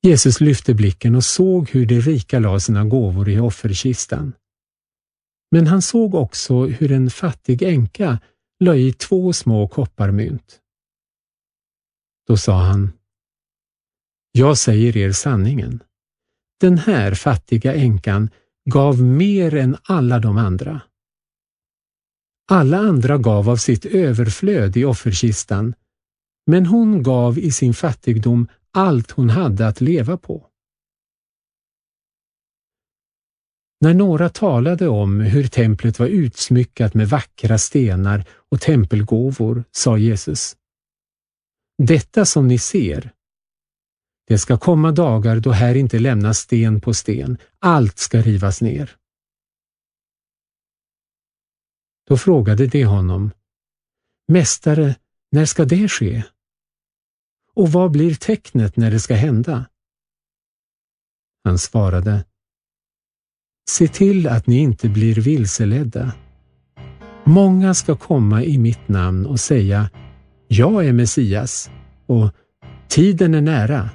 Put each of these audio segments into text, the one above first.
Jesus lyfte blicken och såg hur de rika la sina gåvor i offerkistan. Men han såg också hur en fattig änka la i 2 små kopparmynt. Då sa han: Jag säger er sanningen. Den här fattiga änkan gav mer än alla de andra. Alla andra gav av sitt överflöd i offerkistan, men hon gav i sin fattigdom allt hon hade att leva på. När några talade om hur templet var utsmyckat med vackra stenar och tempelgåvor, sa Jesus: Detta som ni ser, det ska komma dagar då här inte lämnas sten på sten, allt ska rivas ner. Då frågade de honom: Mästare, när ska det ske? Och vad blir tecknet när det ska hända? Han svarade: Se till att ni inte blir vilseledda. Många ska komma i mitt namn och säga: Jag är Messias, och tiden är nära.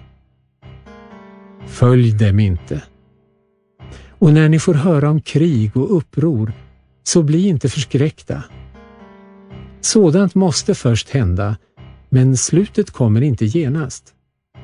Följ dem inte. Och när ni får höra om krig och uppror, så bli inte förskräckta. Sådant måste först hända, men slutet kommer inte genast.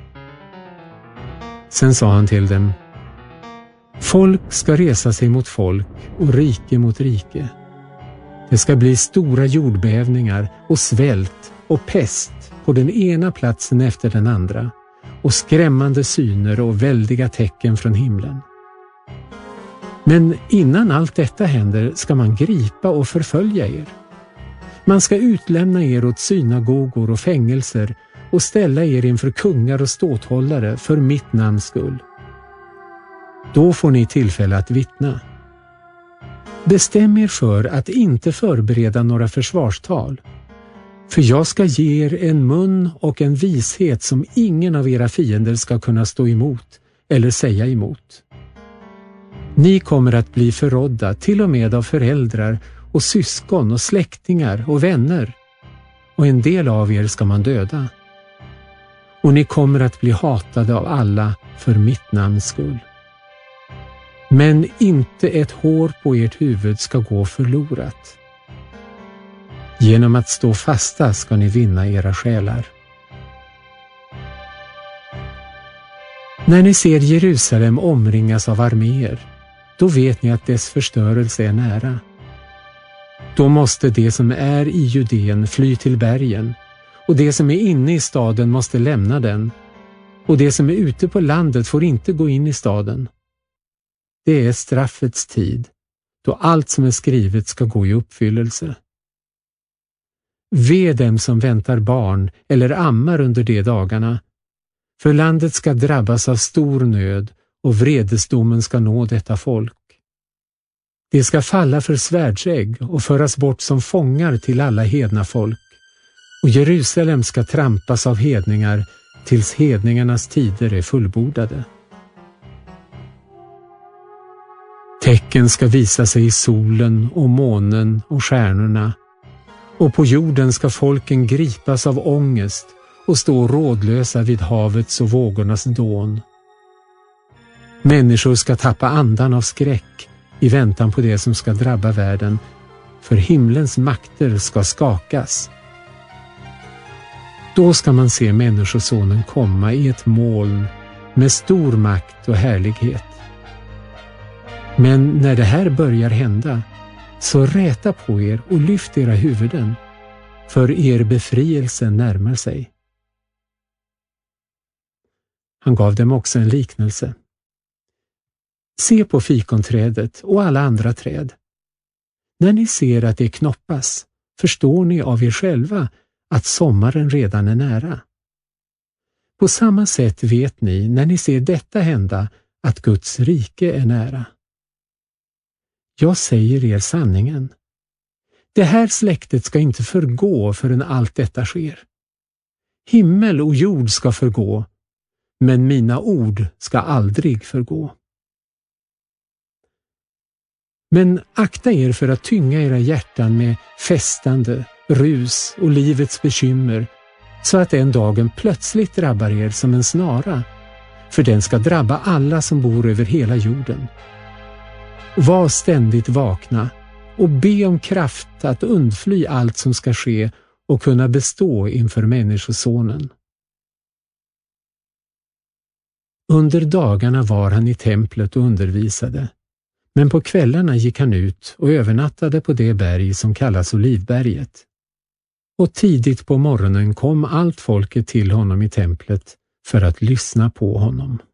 Sen sa han till dem: Folk ska resa sig mot folk och rike mot rike. Det ska bli stora jordbävningar och svält och pest på den ena platsen efter den andra, och skrämmande syner och väldiga tecken från himlen. Men innan allt detta händer ska man gripa och förfölja er. Man ska utlämna er åt synagogor och fängelser och ställa er inför kungar och ståthållare för mitt namns skull. Då får ni tillfälle att vittna. Bestäm er för att inte förbereda några försvarstal, för jag ska ge er en mun och en vishet som ingen av era fiender ska kunna stå emot eller säga emot. Ni kommer att bli förrådda till och med av föräldrar och syskon och släktingar och vänner, och en del av er ska man döda. Och ni kommer att bli hatade av alla för mitt namns skull. Men inte ett hår på ert huvud ska gå förlorat. Genom att stå fasta ska ni vinna era själar. När ni ser Jerusalem omringas av arméer, då vet ni att dess förstörelse är nära. Då måste de som är i Judeen fly till bergen, och de som är inne i staden måste lämna den, och de som är ute på landet får inte gå in i staden. Det är straffets tid, då allt som är skrivet ska gå i uppfyllelse. Ve dem som väntar barn eller ammar under de dagarna, för landet ska drabbas av stor nöd och vredesdomen ska nå detta folk. De ska falla för svärdsägg och föras bort som fångar till alla hedna folk, och Jerusalem ska trampas av hedningar tills hedningarnas tider är fullbordade. Tecken ska visa sig i solen och månen och stjärnorna, och på jorden ska folken gripas av ångest och stå rådlösa vid havets och vågornas dån. Människor ska tappa andan av skräck i väntan på det som ska drabba världen, för himlens makter ska skakas. Då ska man se Människosonen komma i ett moln med stor makt och härlighet. Men när det här börjar hända, så räta på er och lyft era huvuden, för er befrielse närmar sig. Han gav dem också en liknelse. Se på fikonträdet och alla andra träd. När ni ser att det knoppas, förstår ni av er själva att sommaren redan är nära. På samma sätt vet ni, när ni ser detta hända, att Guds rike är nära. Jag säger er sanningen. Det här släktet ska inte förgå förrän allt detta sker. Himmel och jord ska förgå, men mina ord ska aldrig förgå. Men akta er för att tynga era hjärtan med festande, rus och livets bekymmer, så att en dagen plötsligt drabbar er som en snara, för den ska drabba alla som bor över hela jorden. Var ständigt vakna och be om kraft att undfly allt som ska ske och kunna bestå inför Människosonen. Under dagarna var han i templet och undervisade, men på kvällarna gick han ut och övernattade på det berg som kallas Olivberget. Och tidigt på morgonen kom allt folket till honom i templet för att lyssna på honom.